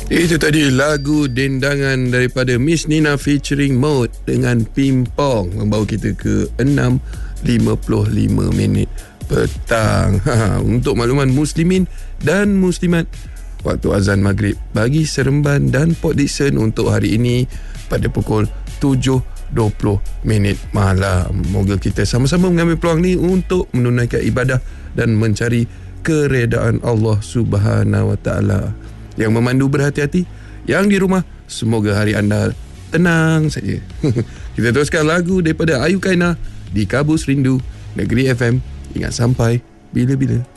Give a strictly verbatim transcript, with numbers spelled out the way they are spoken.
Itu tadi lagu dendangan daripada Miss Nina featuring Maud dengan Pimpong, membawa kita ke enam lima puluh lima minit petang. Ha, untuk makluman muslimin dan muslimat, waktu azan maghrib bagi Seremban dan Port Dickson untuk hari ini pada pukul tujuh dua puluh minit malam. Moga kita sama-sama mengambil peluang ni untuk menunaikan ibadah dan mencari keredaan Allah Subhanahu Wa Taala. Yang memandu berhati-hati, yang di rumah semoga hari anda tenang saja. Kita teruskan lagu daripada Ayu Kaina di Kabus Rindu Negeri F M. Ingat sampai bila-bila.